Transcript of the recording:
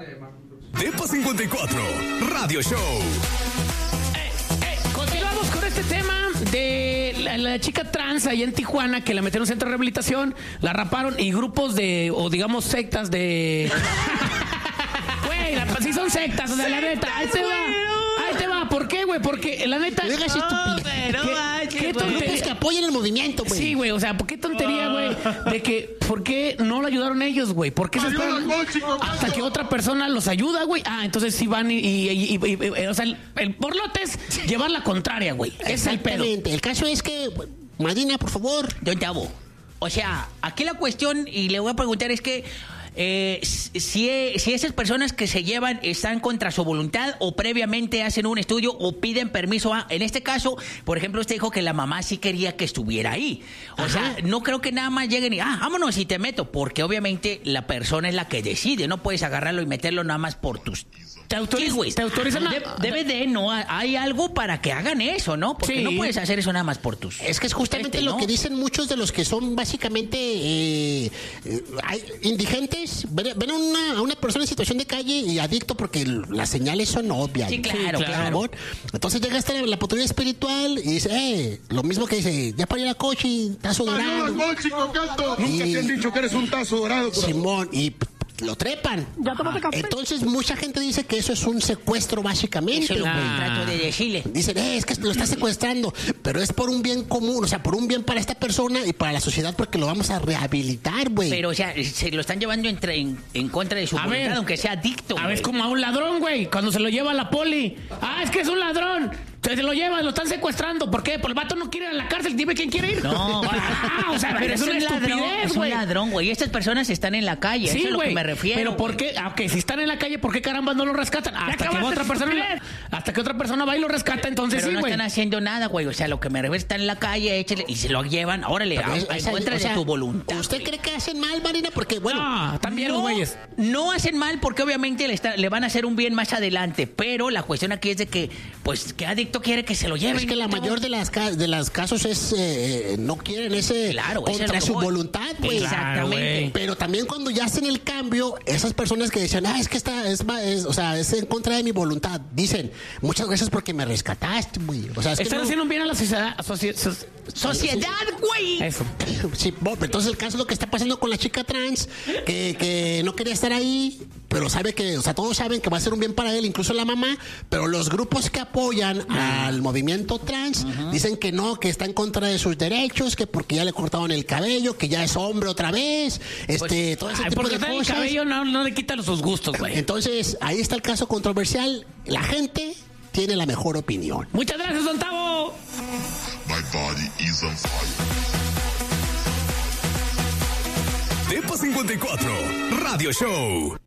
Depa 54, Radio Show. Continuamos con este tema de la chica trans allá en Tijuana que la metieron en un centro de rehabilitación, la raparon y grupos de, o digamos sectas de... Güey, sí son sectas, o sea, la neta, ahí te va, ¿por qué, güey? Porque la neta... No hagas estupidez. ¿Qué tontería? Grupos que apoyan el movimiento, güey. Sí, güey, o sea, ¿qué tontería, güey? De que, ¿por qué no lo ayudaron ellos, güey? ¿Por qué se esperan hasta que otra persona los ayuda, güey? Ah, entonces sí van o sea, el borlote es llevar la contraria, güey. Es el pedo. Exactamente. El caso es que, Madina, por favor. Don Tavo, o sea, aquí la cuestión, y le voy a preguntar, es que si esas personas que se llevan están contra su voluntad o previamente hacen un estudio o piden permiso en este caso, por ejemplo, usted dijo que la mamá sí quería que estuviera ahí. O sea, no creo que nada más lleguen y, vámonos y te meto, porque obviamente la persona es la que decide, no puedes agarrarlo y meterlo nada más por tus... ¿Te autorizan? Debe de, ¿no? Hay algo para que hagan eso, ¿no? Porque no puedes hacer eso nada más por tus... Es que es justamente lo que dicen muchos de los que son básicamente indigentes. Ven a una persona en situación de calle y adicto porque las señales son obvias. Sí, claro. Entonces llega hasta la patrulla espiritual y dice, lo mismo que dice, ya paré la coche, tazo dorado. Nunca te han dicho que eres un tazo dorado. Simón, y... lo trepan. Entonces mucha gente dice que eso es un secuestro básicamente. Eso es lo que trato de decirle. Dicen, es que lo está secuestrando, pero es por un bien común, o sea, por un bien para esta persona y para la sociedad porque lo vamos a rehabilitar, güey. Pero, o sea, se lo están llevando en contra de su voluntad, aunque sea adicto. A ver, es como a un ladrón, güey, cuando se lo lleva a la poli. Es que es un ladrón. Se lo llevan, lo están secuestrando. ¿Por qué? Pues el vato no quiere ir a la cárcel. Dime quién quiere ir. No, o sea, pero es una estupidez, güey. Es un ladrón, güey. Estas personas están en la calle. Sí, eso es lo que güey. me refiero. Pero ¿por qué? Aunque si están en la calle, ¿por qué caramba no lo rescatan? Hasta que otra persona va y lo rescata, entonces pero sí, no güey. Están haciendo nada, güey. O sea, lo que me refiero están en la calle, échale, y se lo llevan. Órale, en contra de tu voluntad. ¿Usted cree que hacen mal, Marina? Porque, bueno... No, también los güeyes. No hacen mal porque obviamente le van a hacer un bien más adelante. Pero la cuestión aquí es de que, pues, ¿qué adicto quiere que se lo lleve? Es que la mayor de las casos es no quieren ese contra su voluntad, güey. Exactamente. Pero también cuando ya hacen el cambio, esas personas que decían, es que es en contra de mi voluntad, dicen, muchas gracias porque me rescataste, güey. O sea, es están haciendo un bien a la sociedad, güey. Eso. Sí, entonces el caso es lo que está pasando con la chica trans, que no quería estar ahí, pero sabe que, o sea, todos saben que va a ser un bien para él, incluso la mamá, pero los grupos que apoyan al movimiento trans dicen que no, que está en contra de sus derechos, que porque ya le cortaron el cabello, que ya es hombre otra vez, todo ese tipo porque de cosas. El cabello no le quita sus gustos, güey. Entonces, ahí está el caso controversial. La gente tiene la mejor opinión. Muchas gracias, Don Tavo. My body is on fire. Depa 54, Radio Show.